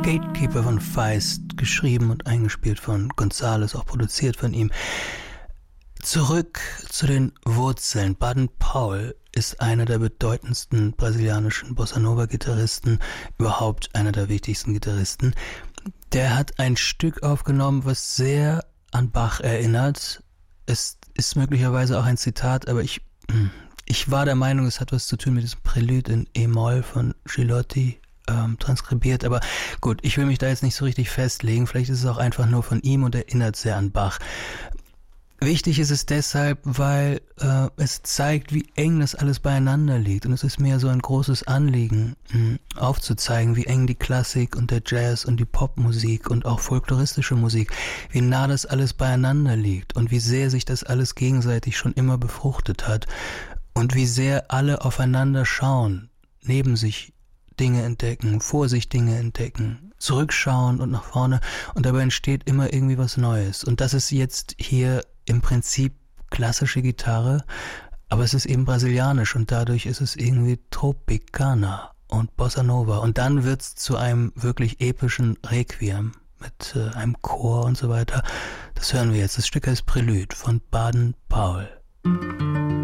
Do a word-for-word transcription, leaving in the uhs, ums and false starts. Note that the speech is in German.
Gatekeeper von Feist, geschrieben und eingespielt von González, auch produziert von ihm. Zurück zu den Wurzeln. Baden-Powell ist einer der bedeutendsten brasilianischen Bossa-Nova-Gitarristen, überhaupt einer der wichtigsten Gitarristen. Der hat ein Stück aufgenommen, was sehr an Bach erinnert. Es ist möglicherweise auch ein Zitat, aber ich, ich war der Meinung, es hat was zu tun mit diesem Prälude in E-Moll von Gilotti ähm, transkribiert. Aber gut, ich will mich da jetzt nicht so richtig festlegen. Vielleicht ist es auch einfach nur von ihm und erinnert sehr an Bach. Wichtig ist es deshalb, weil äh, es zeigt, wie eng das alles beieinander liegt. Und es ist mir so ein großes Anliegen, mh, aufzuzeigen, wie eng die Klassik und der Jazz und die Popmusik und auch folkloristische Musik, wie nah das alles beieinander liegt und wie sehr sich das alles gegenseitig schon immer befruchtet hat und wie sehr alle aufeinander schauen, neben sich Dinge entdecken, vor sich Dinge entdecken, zurückschauen und nach vorne, und dabei entsteht immer irgendwie was Neues. Und das ist jetzt hier im Prinzip klassische Gitarre, aber es ist eben brasilianisch und dadurch ist es irgendwie Tropicana und Bossa Nova. Und dann wird's zu einem wirklich epischen Requiem mit äh, einem Chor und so weiter. Das hören wir jetzt. Das Stück heißt Prälude von Baden-Powell.